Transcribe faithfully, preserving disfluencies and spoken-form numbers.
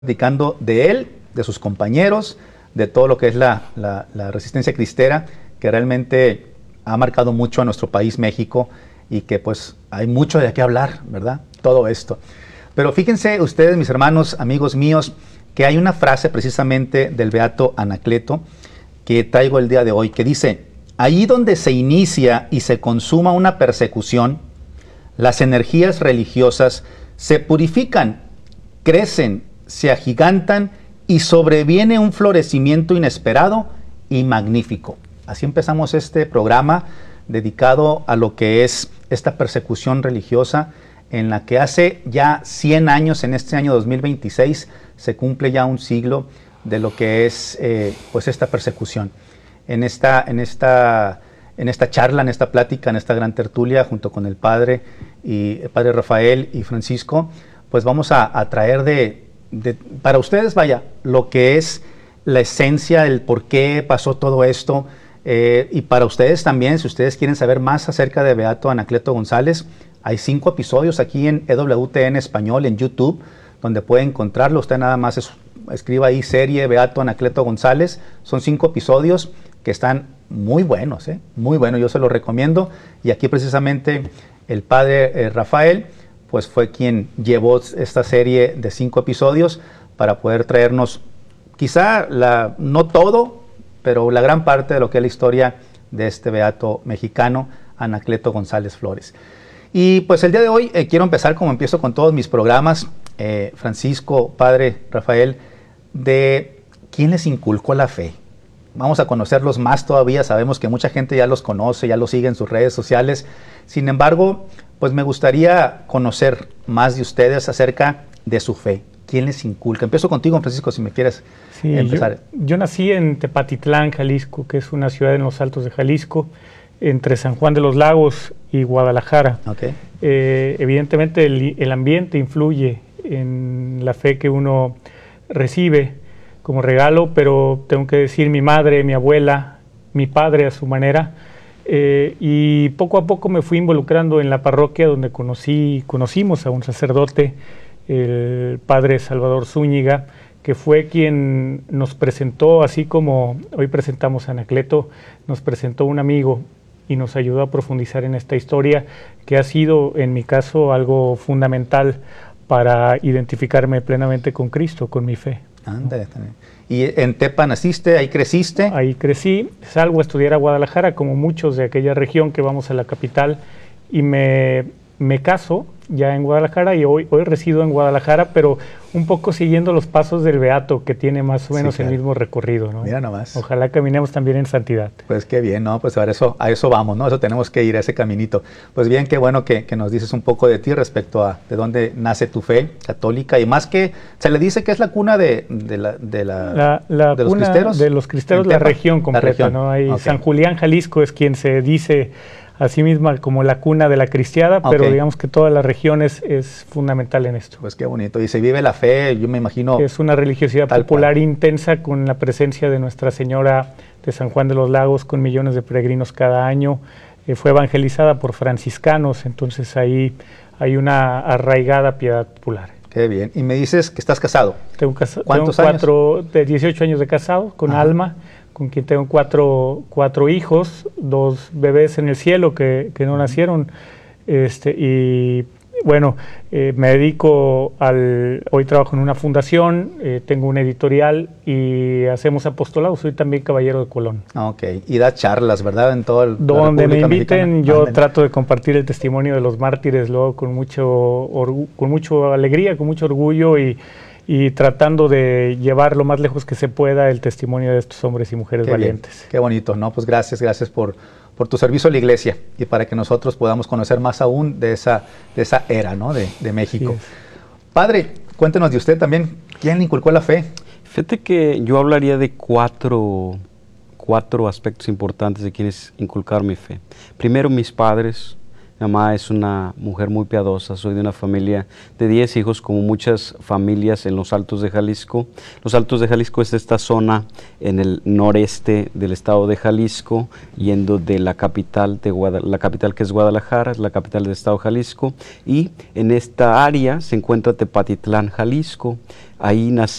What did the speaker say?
platicando de él, de sus compañeros, de todo lo que es la, la, la resistencia cristera, que realmente ha marcado mucho a nuestro país, México, y que pues hay mucho de qué hablar, ¿verdad? Todo esto. Pero fíjense ustedes, mis hermanos, amigos míos, que hay una frase precisamente del beato Anacleto que traigo el día de hoy, que dice: allí donde se inicia y se consuma una persecución, las energías religiosas se purifican, crecen, se agigantan y sobreviene un florecimiento inesperado y magnífico. Así empezamos este programa dedicado a lo que es esta persecución religiosa, en la que hace ya cien años, en este año dos mil veintiséis, se cumple ya un siglo de lo que es eh, pues esta persecución. En esta, en, esta, en esta charla, en esta plática, en esta gran tertulia, junto con el Padre, y el Padre Rafael y Francisco, pues vamos a, a traer de, de, para ustedes, vaya, lo que es la esencia, el por qué pasó todo esto, eh, y para ustedes también, si ustedes quieren saber más acerca de Beato Anacleto González, hay cinco episodios aquí en E W T N Español, en YouTube, donde puede encontrarlo. Usted nada más es, escriba ahí serie Beato Anacleto González. Son cinco episodios que están muy buenos, ¿eh? Muy buenos, yo se los recomiendo. Y aquí precisamente el Padre eh, Rafael, pues fue quien llevó esta serie de cinco episodios para poder traernos, quizá la, no todo, pero la gran parte de lo que es la historia de este beato mexicano, Anacleto González Flores. Y pues el día de hoy eh, quiero empezar, como empiezo con todos mis programas, eh, Francisco, Padre Rafael, de quién les inculcó la fe. Vamos a conocerlos más todavía, sabemos que mucha gente ya los conoce, ya los sigue en sus redes sociales. Sin embargo, pues me gustaría conocer más de ustedes acerca de su fe. ¿Quién les inculca? Empiezo contigo, Francisco, si me quieres sí, empezar. Yo, yo nací en Tepatitlán, Jalisco, que es una ciudad en los Altos de Jalisco, entre San Juan de los Lagos y Guadalajara. Okay. Eh, evidentemente el, el ambiente influye en la fe que uno recibe como regalo, pero tengo que decir mi madre, mi abuela, mi padre a su manera, eh, y poco a poco me fui involucrando en la parroquia donde conocí, conocimos a un sacerdote, el Padre Salvador Zúñiga, que fue quien nos presentó, así como hoy presentamos a Anacleto, nos presentó un amigo y nos ayudó a profundizar en esta historia, que ha sido, en mi caso, algo fundamental para identificarme plenamente con Cristo, con mi fe. Anda, ¿y en Tepa naciste? ¿Ahí creciste? Ahí crecí, salgo a estudiar a Guadalajara, como muchos de aquella región que vamos a la capital, y me, me caso ya en Guadalajara, y hoy, hoy resido en Guadalajara, pero un poco siguiendo los pasos del Beato, que tiene más o menos sí, claro, el mismo recorrido, ¿no? Mira nomás. Ojalá caminemos también en santidad. Pues qué bien, ¿no? Pues a eso, a eso vamos, ¿no? Eso tenemos que ir, a ese caminito. Pues bien, qué bueno que, que nos dices un poco de ti respecto a de dónde nace tu fe católica, y más que se le dice que es la cuna de, de, la, de, la, la, la de cuna los cristeros. De los cristeros, la región completa, la región. ¿no? Hay Okay. San Julián, Jalisco, es quien se dice a sí misma como la cuna de la cristiada, okay, pero digamos que toda la región es, es fundamental en esto. Pues qué bonito. Y se vive la fe, yo me imagino. Es una religiosidad popular cual. intensa, con la presencia de Nuestra Señora de San Juan de los Lagos, con millones de peregrinos cada año. Eh, fue evangelizada por franciscanos, entonces ahí hay una arraigada piedad popular. Qué bien. Y me dices que estás casado. Tengo casa ¿Cuántos tengo años? Cuatro, de dieciocho años de casado, con Ajá. Alma, con quien tengo cuatro, cuatro hijos, dos bebés en el cielo que, que no nacieron, este, y bueno, eh, me dedico al, hoy trabajo en una fundación, eh, tengo una editorial y hacemos apostolado, soy también caballero de Colón. Ok, y da charlas, ¿verdad? En todo el Donde me inviten, Mexicana. yo Anden. trato de compartir el testimonio de los mártires, luego con mucho, con mucho alegría, con mucho orgullo, y y tratando de llevar lo más lejos que se pueda el testimonio de estos hombres y mujeres Qué valientes. Bien. Qué bonito, ¿no? Pues gracias, gracias por, por tu servicio a la iglesia, y para que nosotros podamos conocer más aún de esa, de esa era, ¿no? de, de México. Sí. Padre, cuéntenos de usted también, ¿quién le inculcó la fe? Fíjate que yo hablaría de cuatro, cuatro aspectos importantes de quienes inculcaron mi fe. Primero, mis padres. Mi mamá es una mujer muy piadosa, soy de una familia de diez hijos, como muchas familias en los Altos de Jalisco. Los Altos de Jalisco es esta zona en el noreste del estado de Jalisco, yendo de la capital, de Guada- la capital que es Guadalajara, es la capital del estado de Jalisco, y en esta área se encuentra Tepatitlán, Jalisco. Ahí nací.